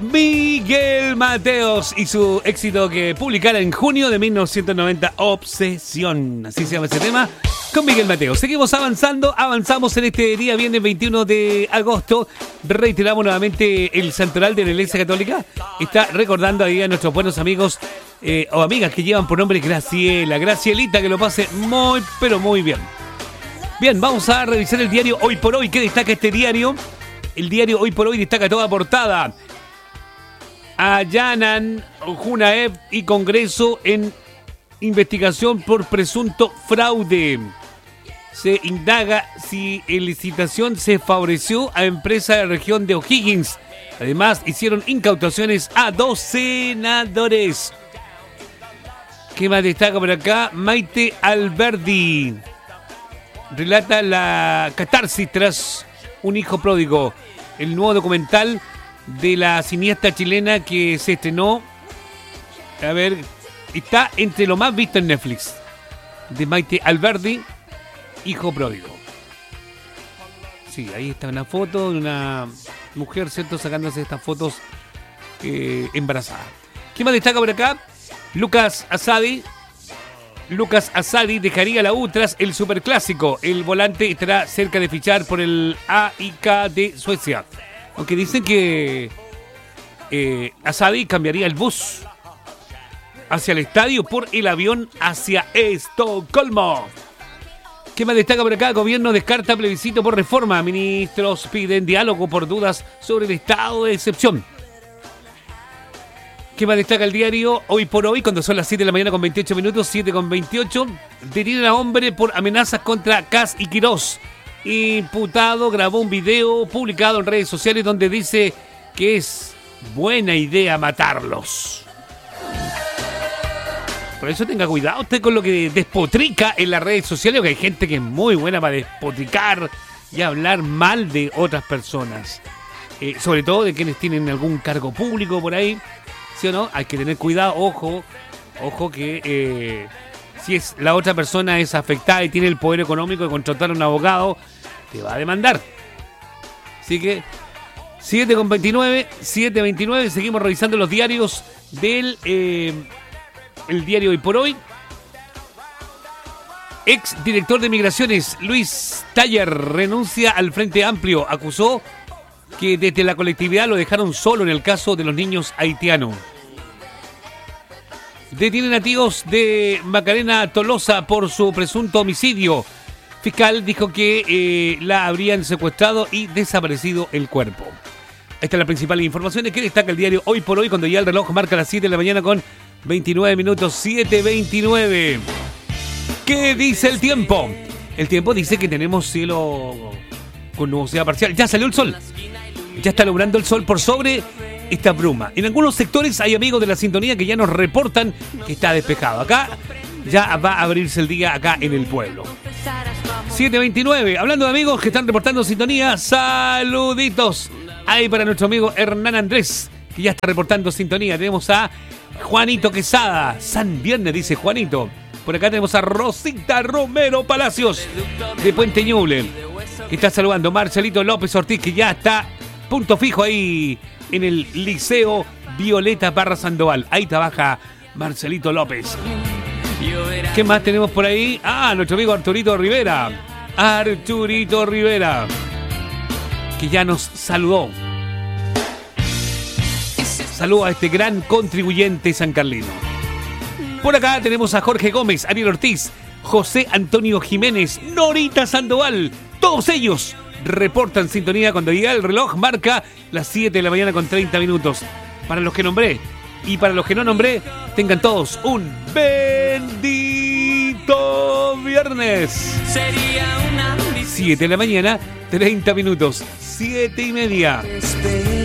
Miguel Mateos y su éxito que publicara en junio de 1990, Obsesión. Así se llama ese tema, con Miguel Mateos. Seguimos avanzamos en este día, viernes 21 de agosto. Reiteramos nuevamente el santoral de la Iglesia Católica. Está recordando ahí a nuestros buenos amigos o amigas que llevan por nombre Gracielita, que lo pase muy, pero muy bien. Bien, vamos a revisar el diario Hoy por Hoy. ¿Qué destaca este diario? El diario Hoy por Hoy destaca toda portada. Allanan Junaev y Congreso en investigación por presunto fraude. Se indaga si en licitación se favoreció a empresa de la región de O'Higgins. Además, hicieron incautaciones a 2 senadores. ¿Qué más destaca por acá? Maite Alberdi relata la catarsis tras un hijo pródigo. El nuevo documental de la cineasta chilena que se estrenó, a ver, está entre lo más visto en Netflix, de Maite Alberdi, hijo pródigo. Sí, ahí está una foto de una mujer, ¿cierto?, sacándose estas fotos embarazada. ¿Qué más destaca por acá? Lucas Asadi dejaría la U tras el superclásico. El volante estará cerca de fichar por el AIK de Suecia. Aunque dicen que Asadi cambiaría el bus hacia el estadio por el avión hacia Estocolmo. ¿Qué más destaca por acá? Gobierno descarta plebiscito por reforma. Ministros piden diálogo por dudas sobre el estado de excepción. ¿Qué más destaca el diario Hoy por Hoy? Cuando son las 7 de la mañana con 28 minutos, 7 con 28. Detienen a hombre por amenazas contra Kast y Quirós. Imputado grabó un video publicado en redes sociales donde dice que es buena idea matarlos. Por eso tenga cuidado usted con lo que despotrica en las redes sociales, porque hay gente que es muy buena para despotricar y hablar mal de otras personas. Sobre todo de quienes tienen algún cargo público por ahí. ¿Sí o no? Hay que tener cuidado, ojo que si es la otra persona es afectada y tiene el poder económico de contratar a un abogado, te va a demandar. Así que 7:29, seguimos revisando los diarios del el diario Hoy por Hoy. Ex director de Migraciones, Luis Taller, renuncia al Frente Amplio. Acusó que desde la colectividad lo dejaron solo en el caso de los niños haitianos. Detienen a tíos de Macarena Tolosa por su presunto homicidio. Fiscal dijo que la habrían secuestrado y desaparecido el cuerpo. Esta es la principal información que destaca el diario Hoy por Hoy, cuando ya el reloj marca las 7 de la mañana con 29 minutos, 7:29. ¿Qué dice el tiempo? El tiempo dice que tenemos cielo con nubosidad parcial. Ya salió el sol. Ya está alumbrando el sol por sobre esta bruma. En algunos sectores hay amigos de la sintonía que ya nos reportan que está despejado. Acá ya va a abrirse el día acá en el pueblo. 7:29. Hablando de amigos que están reportando sintonía, saluditos. Ahí para nuestro amigo Hernán Andrés, que ya está reportando sintonía. Tenemos a Juanito Quesada. San Viernes, dice Juanito. Por acá tenemos a Rosita Romero Palacios, de Puente Ñuble, que está saludando. Marcelito López Ortiz, que ya está punto fijo ahí en el Liceo Violeta Parra Sandoval. Ahí trabaja Marcelito López. ¿Qué más tenemos por ahí? Ah, nuestro amigo Arturito Rivera, que ya nos saludó. Saludo a este gran contribuyente sancarlino. Por acá tenemos a Jorge Gómez, Ariel Ortiz, José Antonio Jiménez, Norita Sandoval. Todos ellos reportan sintonía cuando llega el reloj, marca las 7 de la mañana con 30 minutos. Para los que nombré y para los que no nombré, tengan todos un bendito viernes. 7 de la mañana, 30 minutos, 7:30.